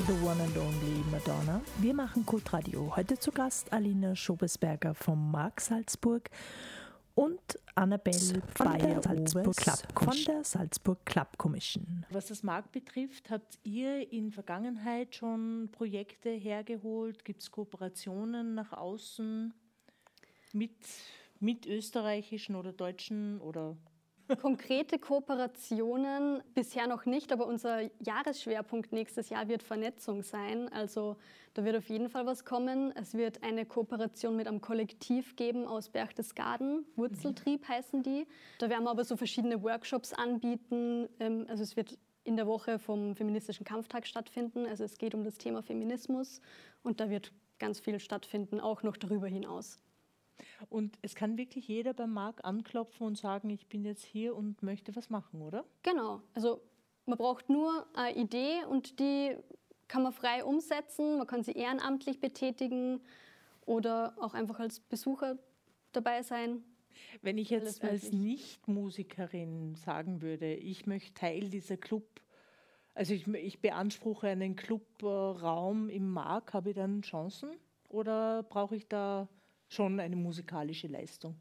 the one and only Madonna. Wir machen Kultradio. Heute zu Gast Alina Schobesberger vom Mark Salzburg und Annabelle Bayer-Salzburg von der Salzburg Club Commission. Was das Mark betrifft, habt ihr in Vergangenheit schon Projekte hergeholt? Gibt es Kooperationen nach außen mit österreichischen oder deutschen oder... Konkrete Kooperationen bisher noch nicht, aber unser Jahresschwerpunkt nächstes Jahr wird Vernetzung sein. Also da wird auf jeden Fall was kommen. Es wird eine Kooperation mit einem Kollektiv geben aus Berchtesgaden, Wurzeltrieb heißen die. Da werden wir aber so verschiedene Workshops anbieten. Also es wird in der Woche vom Feministischen Kampftag stattfinden. Also es geht um das Thema Feminismus und da wird ganz viel stattfinden, auch noch darüber hinaus. Und es kann wirklich jeder beim Mark anklopfen und sagen, ich bin jetzt hier und möchte was machen, oder? Genau, also man braucht nur eine Idee und die kann man frei umsetzen, man kann sie ehrenamtlich betätigen oder auch einfach als Besucher dabei sein. Wenn ich jetzt als Nicht-Musikerin sagen würde, ich möchte Teil dieser Club, also ich beanspruche einen Clubraum im Mark, habe ich dann Chancen oder brauche ich da schon eine musikalische Leistung?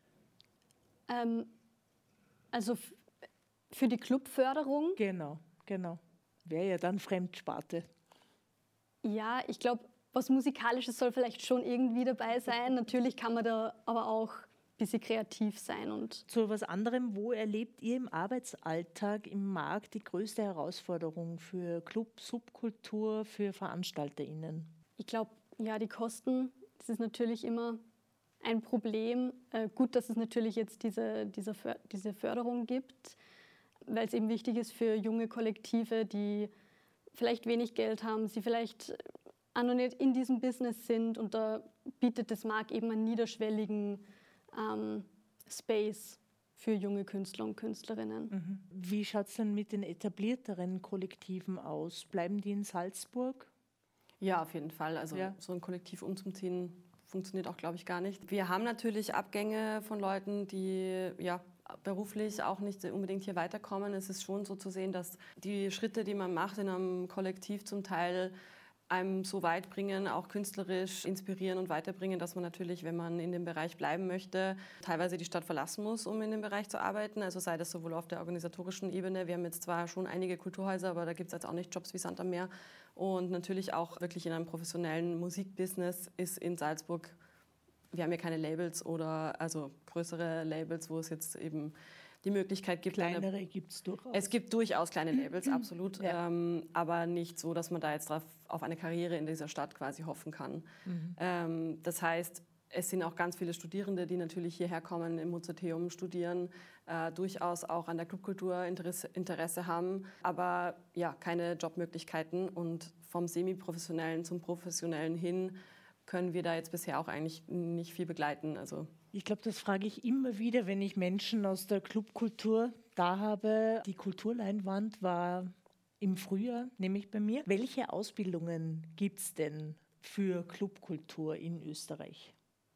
Also für die Clubförderung? Genau. Wäre ja dann Fremdsparte. Ja, ich glaube, was Musikalisches soll vielleicht schon irgendwie dabei sein. Natürlich kann man da aber auch ein bisschen kreativ sein. Und zu was anderem, wo erlebt ihr im Arbeitsalltag im Markt die größte Herausforderung für Club, Subkultur, für VeranstalterInnen? Ich glaube, ja, die Kosten. Das ist natürlich immer ein Problem. Gut, dass es natürlich jetzt diese Förderung gibt, weil es eben wichtig ist für junge Kollektive, die vielleicht wenig Geld haben, sie vielleicht auch noch nicht in diesem Business sind und da bietet das Mark eben einen niederschwelligen Space für junge Künstler und Künstlerinnen. Wie schaut es denn mit den etablierteren Kollektiven aus? Bleiben die in Salzburg? Ja, auf jeden Fall. Also so ein Kollektiv umzuziehen funktioniert auch, glaube ich, gar nicht. Wir haben natürlich Abgänge von Leuten, die beruflich auch nicht unbedingt hier weiterkommen. Es ist schon so zu sehen, dass die Schritte, die man macht in einem Kollektiv, zum Teil einem so weit bringen, auch künstlerisch inspirieren und weiterbringen, dass man natürlich, wenn man in dem Bereich bleiben möchte, teilweise die Stadt verlassen muss, um in dem Bereich zu arbeiten. Also sei das sowohl auf der organisatorischen Ebene, wir haben jetzt zwar schon einige Kulturhäuser, aber da gibt es jetzt auch nicht Jobs wie Sand am Meer. Und natürlich auch wirklich in einem professionellen Musikbusiness ist in Salzburg, wir haben ja keine Labels oder also größere Labels, wo es jetzt eben die Möglichkeit gibt. Kleinere gibt es durchaus. Es gibt durchaus kleine Labels, absolut, aber nicht so, dass man da jetzt auf eine Karriere in dieser Stadt quasi hoffen kann. Das heißt, es sind auch ganz viele Studierende, die natürlich hierher kommen, im Mozarteum studieren, durchaus auch an der Clubkultur Interesse haben, aber ja, keine Jobmöglichkeiten und vom Semi-Professionellen zum Professionellen hin können wir da jetzt bisher auch eigentlich nicht viel begleiten. Also ich glaube, das frage ich immer wieder, wenn ich Menschen aus der Clubkultur da habe. Die Kulturleinwand war im Frühjahr, nämlich bei mir. Welche Ausbildungen gibt es denn für Clubkultur in Österreich?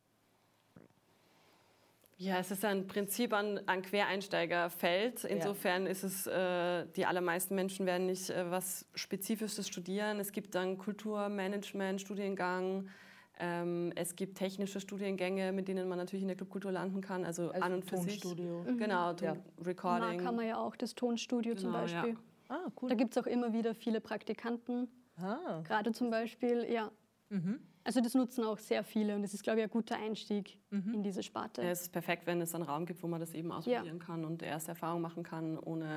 Ja, es ist ein Prinzip an Quereinsteigerfeld. Insofern ist es, die allermeisten Menschen werden nicht was Spezifisches studieren. Es gibt dann Kulturmanagement-Studiengang. Es gibt technische Studiengänge, mit denen man natürlich in der Clubkultur landen kann. Also an und für Tonstudio. sich. Genau, Recording. Mark haben wir ja auch das Tonstudio zum Beispiel. Ja. Ah, cool. Da gibt es auch immer wieder viele Praktikanten. Gerade zum Beispiel, Also das nutzen auch sehr viele und das ist, glaube ich, ein guter Einstieg in diese Sparte. Ja, es ist perfekt, wenn es einen Raum gibt, wo man das eben ausprobieren kann und erste Erfahrungen machen kann, ohne